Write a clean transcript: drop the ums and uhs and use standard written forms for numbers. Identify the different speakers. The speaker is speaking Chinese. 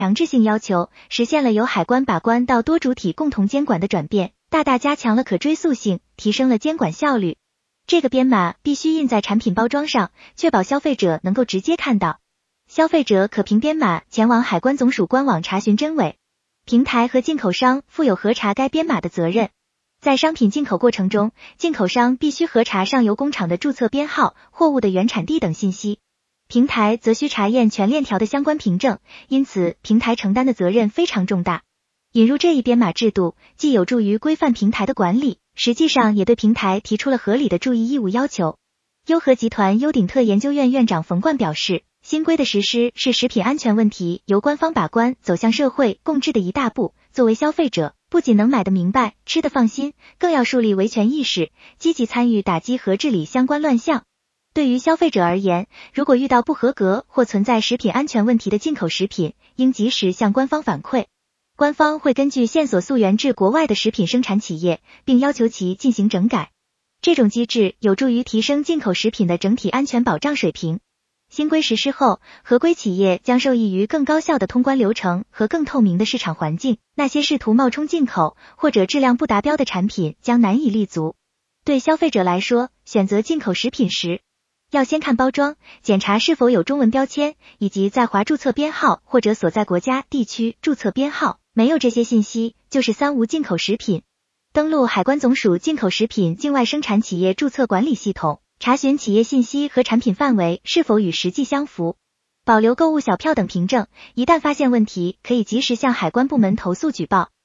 Speaker 1: 强制性要求，实现了由海关把关到多主体共同监管的转变，大大加强了可追溯性，提升了监管效率。这个编码必须印在产品包装上，确保消费者能够直接看到。消费者可凭编码前往海关总署官网查询真伪。平台和进口商负有核查该编码的责任。在商品进口过程中，进口商必须核查上游工厂的注册编号、货物的原产地等信息。平台则需查验全链条的相关凭证，因此平台承担的责任非常重大。引入这一编码制度，既有助于规范平台的管理，实际上也对平台提出了合理的注意义务要求。优和集团优鼎特研究院院长冯冠表示，新规的实施是食品安全问题由官方把关走向社会共治的一大步。作为消费者，不仅能买得明白、吃得放心，更要树立维权意识，积极参与打击和治理相关乱象。对于消费者而言，如果遇到不合格或存在食品安全问题的进口食品，应及时向官方反馈。官方会根据线索溯源至国外的食品生产企业，并要求其进行整改。这种机制有助于提升进口食品的整体安全保障水平。新规实施后，合规企业将受益于更高效的通关流程和更透明的市场环境，那些试图冒充进口或者质量不达标的产品将难以立足。对消费者来说，选择进口食品时，要先看包装，检查是否有中文标签，以及在华注册编号或者所在国家地区注册编号，没有这些信息，就是三无进口食品。登录海关总署进口食品境外生产企业注册管理系统，查询企业信息和产品范围是否与实际相符，保留购物小票等凭证，一旦发现问题，可以及时向海关部门投诉举报。